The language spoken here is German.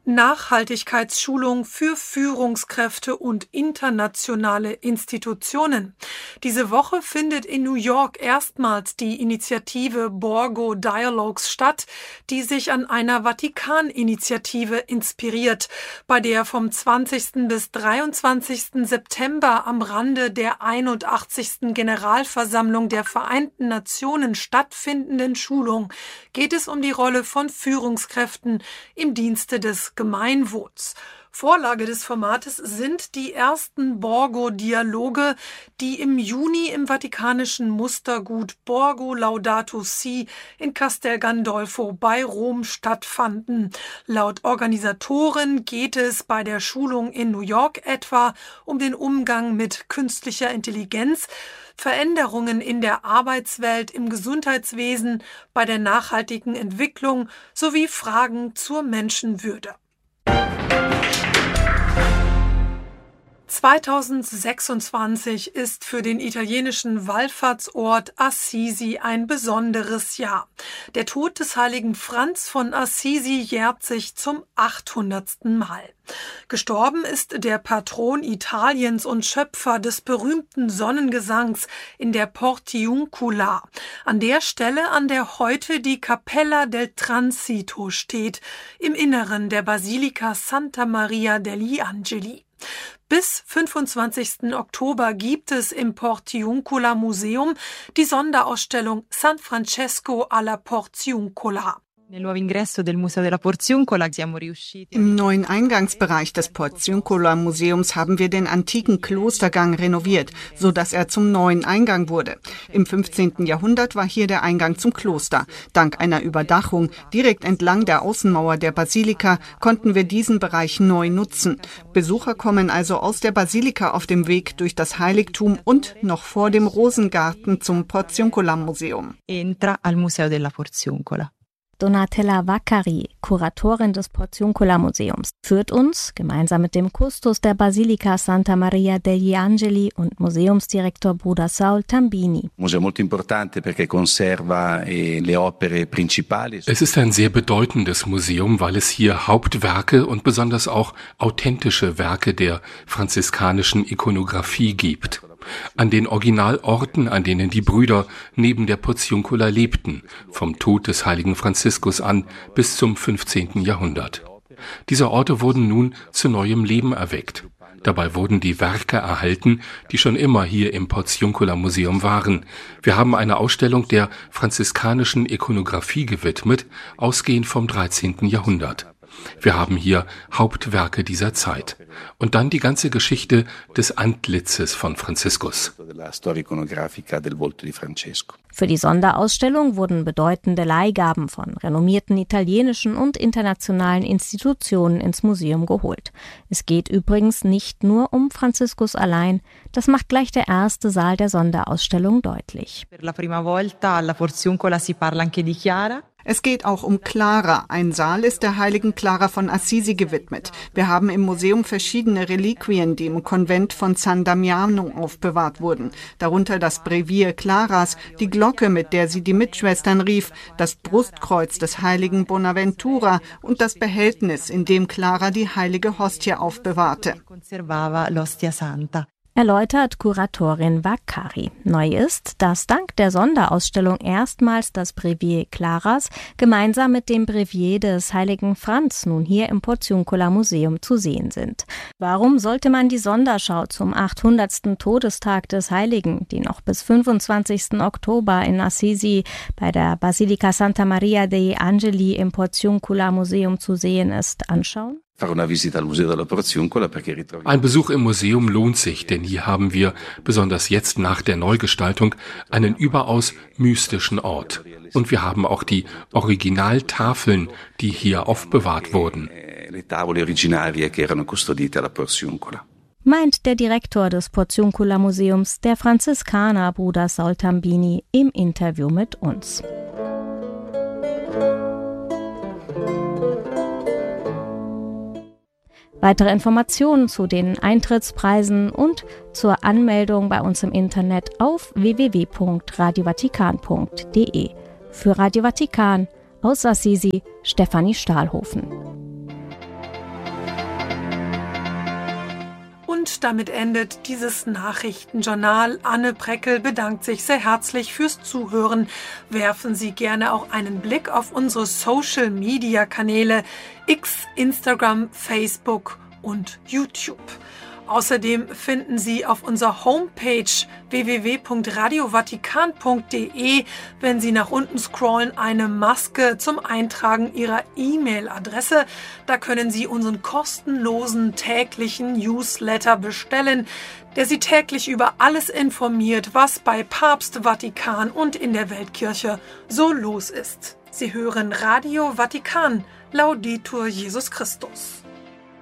Nachhaltigkeitsschulung für Führungskräfte und internationale Institutionen. Diese Woche findet in New York erstmals die Initiative Borgo Dialogues statt, die sich an einer Vatikan-Initiative inspiriert, bei der vom 20. bis 23. September am Rande der 81. Generalversammlung der Vereinten Nationen stattfindenden Schulung geht es um die Rolle von Führungskräften im Dienste des Gemeinwohls. Vorlage des Formates sind die ersten Borgo-Dialoge, die im Juni im vatikanischen Mustergut Borgo Laudato Si in Castel Gandolfo bei Rom stattfanden. Laut Organisatoren geht es bei der Schulung in New York etwa um den Umgang mit künstlicher Intelligenz, Veränderungen in der Arbeitswelt, im Gesundheitswesen, bei der nachhaltigen Entwicklung sowie Fragen zur Menschenwürde. 2026 ist für den italienischen Wallfahrtsort Assisi ein besonderes Jahr. Der Tod des heiligen Franz von Assisi jährt sich zum 800. Mal. Gestorben ist der Patron Italiens und Schöpfer des berühmten Sonnengesangs in der Portiuncula, an der Stelle, an der heute die Cappella del Transito steht, im Inneren der Basilika Santa Maria degli Angeli. Bis 25. Oktober gibt es im Portiuncula Museum die Sonderausstellung San Francesco alla Portiuncula. Im neuen Eingangsbereich des Portiuncula Museums haben wir den antiken Klostergang renoviert, sodass er zum neuen Eingang wurde. Im 15. Jahrhundert war hier der Eingang zum Kloster. Dank einer Überdachung direkt entlang der Außenmauer der Basilika konnten wir diesen Bereich neu nutzen. Besucher kommen also aus der Basilika auf dem Weg durch das Heiligtum und noch vor dem Rosengarten zum Portiuncula Museum. Entra al Museo della Portiuncula. Donatella Vaccari, Kuratorin des Portiuncula Museums, führt uns, gemeinsam mit dem Kustos der Basilika Santa Maria degli Angeli und Museumsdirektor Bruder Saul Tambini. Es ist ein sehr bedeutendes Museum, weil es hier Hauptwerke und besonders auch authentische Werke der franziskanischen Ikonographie gibt. An den Originalorten, an denen die Brüder neben der Portiuncula lebten, vom Tod des heiligen Franziskus an bis zum 15. Jahrhundert. Diese Orte wurden nun zu neuem Leben erweckt. Dabei wurden die Werke erhalten, die schon immer hier im Portiuncula Museum waren. Wir haben eine Ausstellung der franziskanischen Ikonographie gewidmet, ausgehend vom 13. Jahrhundert. Wir haben hier Hauptwerke dieser Zeit. Und dann die ganze Geschichte des Antlitzes von Franziskus. Für die Sonderausstellung wurden bedeutende Leihgaben von renommierten italienischen und internationalen Institutionen ins Museum geholt. Es geht übrigens nicht nur um Franziskus allein. Das macht gleich der erste Saal der Sonderausstellung deutlich. Es geht auch um Clara. Ein Saal ist der heiligen Clara von Assisi gewidmet. Wir haben im Museum verschiedene Reliquien, die im Konvent von San Damiano aufbewahrt wurden. Darunter das Brevier Claras, die Glocke, mit der sie die Mitschwestern rief, das Brustkreuz des heiligen Bonaventura und das Behältnis, in dem Clara die heilige Hostie aufbewahrte. Erläutert Kuratorin Vaccari. Neu ist, dass dank der Sonderausstellung erstmals das Brevier Claras gemeinsam mit dem Brevier des heiligen Franz nun hier im Portiuncula Museum zu sehen sind. Warum sollte man die Sonderschau zum 800. Todestag des Heiligen, die noch bis 25. Oktober in Assisi bei der Basilika Santa Maria degli Angeli im Portiuncula Museum zu sehen ist, anschauen? Ein Besuch im Museum lohnt sich, denn hier haben wir, besonders jetzt nach der Neugestaltung, einen überaus mystischen Ort. Und wir haben auch die Originaltafeln, die hier aufbewahrt wurden. Meint der Direktor des Portiuncula Museums, der Franziskaner Bruder Saul Tambini, im Interview mit uns. Weitere Informationen zu den Eintrittspreisen und zur Anmeldung bei uns im Internet auf www.radiovatikan.de. Für Radio Vatikan aus Assisi, Stefanie Stahlhofen. Und damit endet dieses Nachrichtenjournal. Anne Preckel bedankt sich sehr herzlich fürs Zuhören. Werfen Sie gerne auch einen Blick auf unsere Social-Media-Kanäle X, Instagram, Facebook und YouTube. Außerdem finden Sie auf unserer Homepage www.radiovatikan.de, wenn Sie nach unten scrollen, eine Maske zum Eintragen Ihrer E-Mail-Adresse. Da können Sie unseren kostenlosen täglichen Newsletter bestellen, der Sie täglich über alles informiert, was bei Papst, Vatikan und in der Weltkirche so los ist. Sie hören Radio Vatikan, Laudetur Jesus Christus.